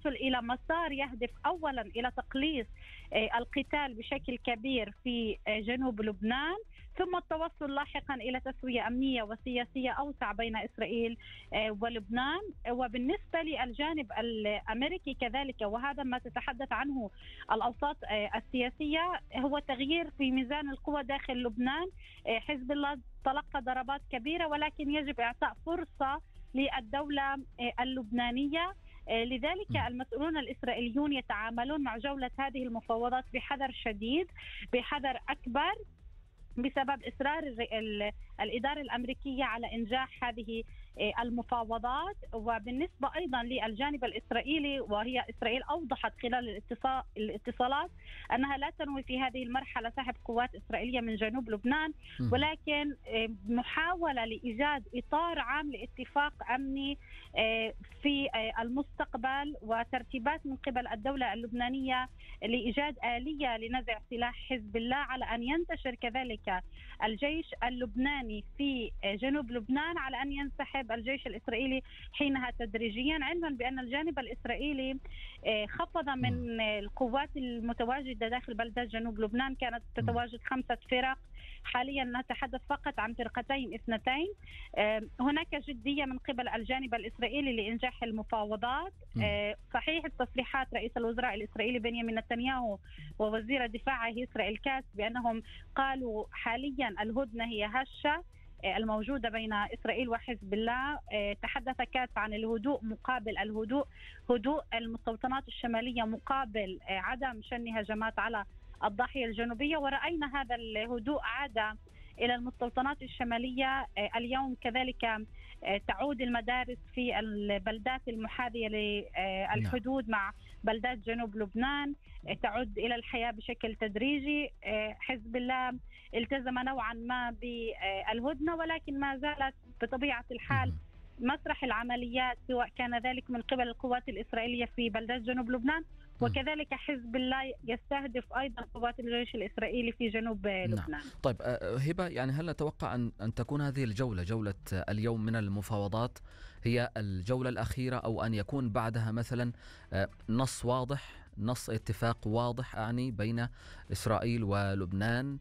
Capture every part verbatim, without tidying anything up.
التوصل إلى مسار يهدف أولا إلى تقليص القتال بشكل كبير في جنوب لبنان، ثم التوصل لاحقا إلى تسوية أمنية وسياسية أوسع بين إسرائيل ولبنان. وبالنسبة للجانب الأمريكي كذلك، وهذا ما تتحدث عنه الأوساط السياسية، هو تغيير في ميزان القوى داخل لبنان. حزب الله تلقى ضربات كبيرة، ولكن يجب إعطاء فرصة للدولة اللبنانية. لذلك المسؤولون الإسرائيليون يتعاملون مع جولة هذه المفاوضات بحذر شديد، بحذر أكبر، بسبب إصرار الإدارة الأمريكية على إنجاح هذه المفاوضات. وبالنسبة أيضا للجانب الإسرائيلي، وهي إسرائيل أوضحت خلال الاتصالات أنها لا تنوي في هذه المرحلة سحب قوات إسرائيلية من جنوب لبنان، ولكن محاولة لإيجاد إطار عام لاتفاق أمني في المستقبل، وترتيبات من قبل الدولة اللبنانية لإيجاد آلية لنزع سلاح حزب الله، على أن ينتشر كذلك الجيش اللبناني في جنوب لبنان، على أن ينسحب الجيش الإسرائيلي حينها تدريجيا، علما بأن الجانب الإسرائيلي خفض من القوات المتواجدة داخل بلدات جنوب لبنان. كانت تتواجد خمسة فرق، حاليا نتحدث فقط عن فرقتين اثنتين. هناك جدية من قبل الجانب الإسرائيلي لإنجاح المفاوضات. صحيح تصريحات رئيس الوزراء الإسرائيلي بنيامين نتنياهو ووزير دفاعه إسرائيل كاتس بأنهم قالوا حاليا الهدنة هي هشة الموجودة بين إسرائيل وحزب الله. تحدث كاتس عن الهدوء مقابل الهدوء، هدوء المستوطنات الشمالية مقابل عدم شن هجمات على الضاحية الجنوبية، ورأينا هذا الهدوء عاد إلى المستوطنات الشمالية اليوم. كذلك تعود المدارس في البلدات المحاذية للحدود مع بلدات جنوب لبنان، تعود إلى الحياة بشكل تدريجي. حزب الله التزم نوعا ما بالهدنة، ولكن ما زالت بطبيعة الحال مسرح العمليات، سواء كان ذلك من قبل القوات الإسرائيلية في بلدات جنوب لبنان، وكذلك حزب الله يستهدف أيضا قوات الجيش الإسرائيلي في جنوب لبنان. نعم. طيب هبة، يعني هل نتوقع أن أن تكون هذه الجولة، جولة اليوم من المفاوضات، هي الجولة الأخيرة، أو أن يكون بعدها مثلا نص واضح، نص اتفاق واضح أعني بين إسرائيل ولبنان؟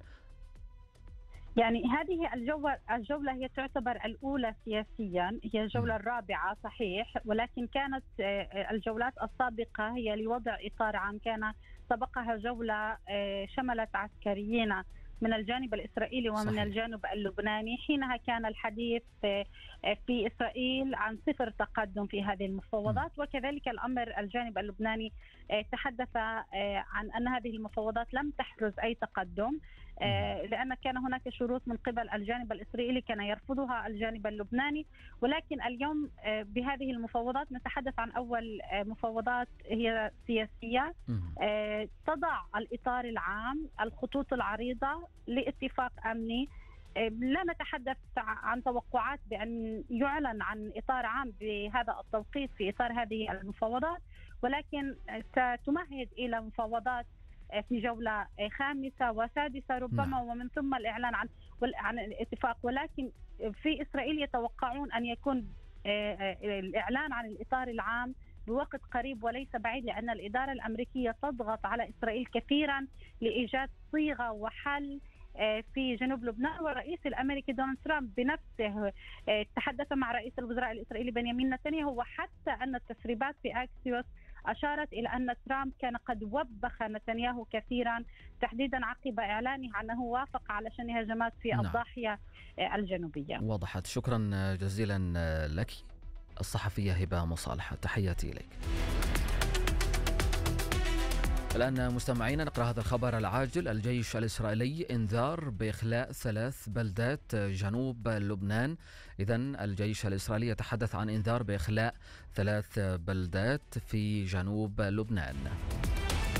يعني هذه الجولة الجولة هي تعتبر الأولى سياسيا، هي الجولة الرابعة صحيح، ولكن كانت الجولات السابقة هي لوضع إطار عام. كان سبقها جولة شملت عسكريين من الجانب الإسرائيلي ومن صحيح. الجانب اللبناني. حينها كان الحديث في إسرائيل عن صفر تقدم في هذه المفاوضات، م. وكذلك الأمر الجانب اللبناني تحدث عن أن هذه المفاوضات لم تحرز أي تقدم، لأن كان هناك شروط من قبل الجانب الإسرائيلي كان يرفضها الجانب اللبناني. ولكن اليوم بهذه المفاوضات نتحدث عن أول مفاوضات هي سياسية تضع الإطار العام، الخطوط العريضة لاتفاق أمني. لا نتحدث عن توقعات بأن يعلن عن إطار عام بهذا التوقيت في إطار هذه المفاوضات، ولكن ستمهد إلى مفاوضات في جولة خامسة وسادسة ربما، ومن ثم الإعلان عن عن الاتفاق. ولكن في إسرائيل يتوقعون أن يكون الإعلان عن الإطار العام بوقت قريب وليس بعيد، لأن الإدارة الأمريكية تضغط على إسرائيل كثيرا لإيجاد صيغة وحل في جنوب لبنان. والرئيس الأمريكي دونالد ترامب بنفسه تحدث مع رئيس الوزراء الإسرائيلي بنيامين نتنياهو، وحتى أن التسريبات في أكسيوس أشارت إلى أن ترامب كان قد وبخ نتنياهو كثيرا، تحديدا عقب إعلانه أنه وافق على شن هجمات في نعم. الضاحية الجنوبية. وضحت. شكرا جزيلا لك الصحفية هبة مصالحة، تحياتي إليك. الآن مستمعين نقرأ هذا الخبر العاجل. الجيش الإسرائيلي انذار بإخلاء ثلاث بلدات جنوب لبنان. إذن الجيش الإسرائيلي يتحدث عن انذار بإخلاء ثلاث بلدات في جنوب لبنان.